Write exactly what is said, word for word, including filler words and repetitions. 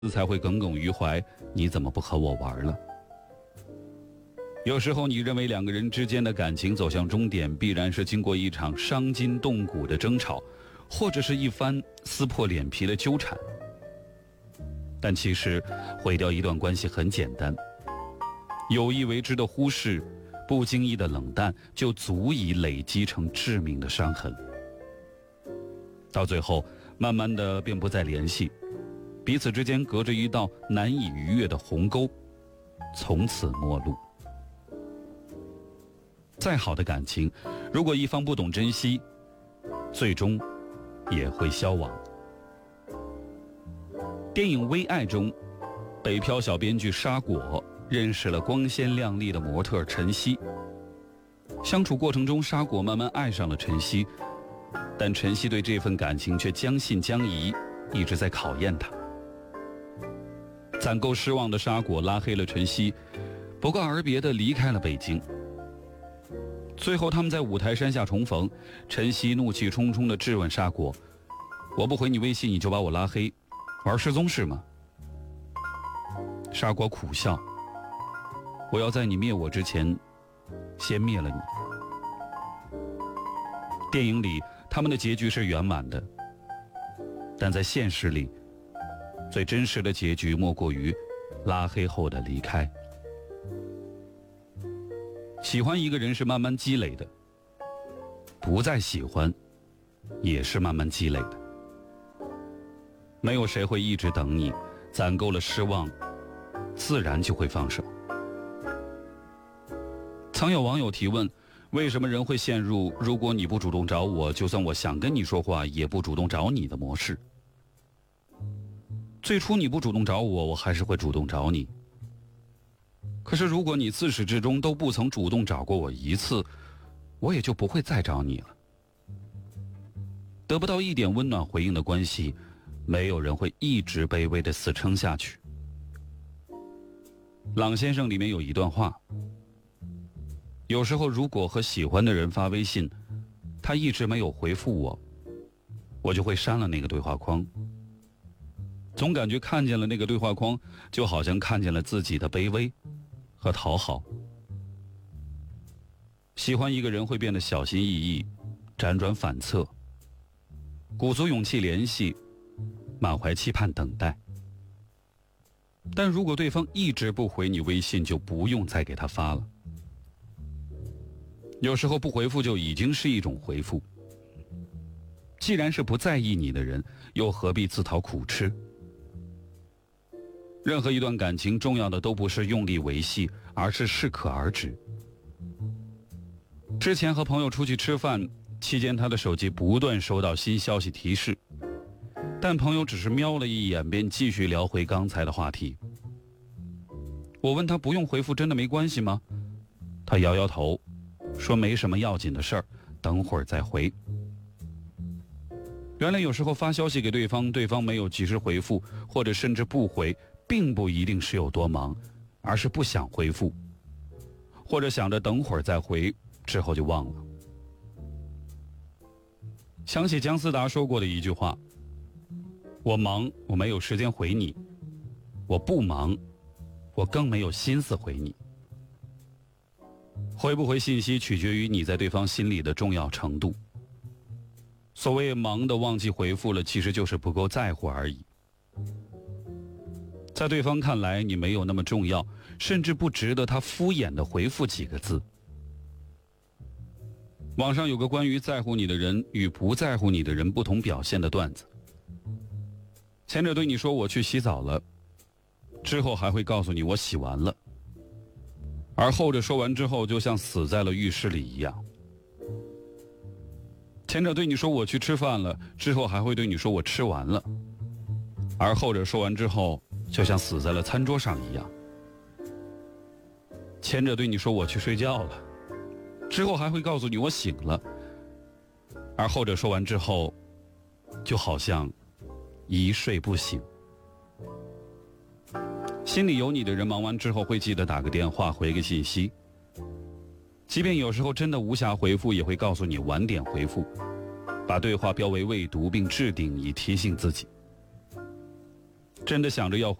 才会耿耿于怀，你怎么不和我玩了？有时候你认为两个人之间的感情走向终点，必然是经过一场伤筋动骨的争吵，或者是一番撕破脸皮的纠缠。但其实毁掉一段关系很简单，有意为之的忽视，不经意的冷淡，就足以累积成致命的伤痕。到最后慢慢的便不再联系，彼此之间隔着一道难以逾越的鸿沟，从此陌路。再好的感情，如果一方不懂珍惜，最终也会消亡。电影《微爱》中，北漂小编剧沙果认识了光鲜亮丽的模特陈曦。相处过程中，沙果慢慢爱上了陈曦，但陈曦对这份感情却将信将疑，一直在考验他。攒够失望的沙果拉黑了陈曦，不告而别地离开了北京。最后他们在五台山下重逢，陈曦怒气冲冲地质问沙果：我不回你微信你就把我拉黑，玩失踪是吗？沙果苦笑：我要在你灭我之前先灭了你。电影里他们的结局是圆满的，但在现实里，最真实的结局莫过于拉黑后的离开。喜欢一个人是慢慢积累的，不再喜欢也是慢慢积累的。没有谁会一直等你，攒够了失望，自然就会放手。曾有网友提问，为什么人会陷入如果你不主动找我，就算我想跟你说话也不主动找你的模式？最初你不主动找我，我还是会主动找你。可是如果你自始至终都不曾主动找过我一次，我也就不会再找你了。得不到一点温暖回应的关系，没有人会一直卑微的死撑下去。朗先生里面有一段话，有时候如果和喜欢的人发微信，他一直没有回复我，我就会删了那个对话框。总感觉看见了那个对话框，就好像看见了自己的卑微和讨好。喜欢一个人会变得小心翼翼，辗转反侧，鼓足勇气联系，满怀期盼等待。但如果对方一直不回你微信，就不用再给他发了。有时候不回复就已经是一种回复。既然是不在意你的人，又何必自讨苦吃？任何一段感情重要的都不是用力维系，而是适可而止。之前和朋友出去吃饭期间，他的手机不断收到新消息提示，但朋友只是瞄了一眼便继续聊回刚才的话题。我问他不用回复真的没关系吗？他摇摇头说没什么要紧的事儿，等会儿再回。原来有时候发消息给对方，对方没有及时回复，或者甚至不回，并不一定是有多忙，而是不想回复，或者想着等会儿再回，之后就忘了。想起姜思达说过的一句话：我忙，我没有时间回你；我不忙，我更没有心思回你。回不回信息取决于你在对方心里的重要程度。所谓忙的忘记回复了，其实就是不够在乎而已。在对方看来，你没有那么重要，甚至不值得他敷衍的回复几个字。网上有个关于在乎你的人与不在乎你的人不同表现的段子。前者对你说我去洗澡了，之后还会告诉你我洗完了，而后者说完之后就像死在了浴室里一样。前者对你说我去吃饭了，之后还会对你说我吃完了，而后者说完之后就像死在了餐桌上一样。前者对你说我去睡觉了，之后还会告诉你我醒了，而后者说完之后就好像一睡不醒。心里有你的人忙完之后会记得打个电话回个信息，即便有时候真的无暇回复，也会告诉你晚点回复，把对话标为未读并置顶以提醒自己。 真的想着要